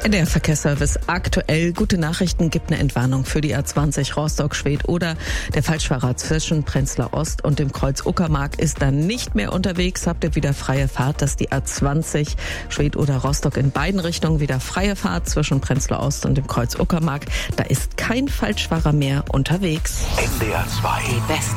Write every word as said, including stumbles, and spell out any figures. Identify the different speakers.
Speaker 1: Der Verkehrsservice aktuell. Gute Nachrichten, gibt eine Entwarnung für die A zwanzig Rostock-Schwedt-Oder. Der Falschfahrer zwischen Prenzlau Ost und dem Kreuz Uckermark ist dann nicht mehr unterwegs. Habt ihr wieder freie Fahrt, dass die A zwanzig Schwedt-Oder-Rostock in beiden Richtungen wieder freie Fahrt zwischen Prenzlau Ost und dem Kreuz Uckermark. Da ist kein Falschfahrer mehr unterwegs.
Speaker 2: N D R zwei.
Speaker 3: Die besten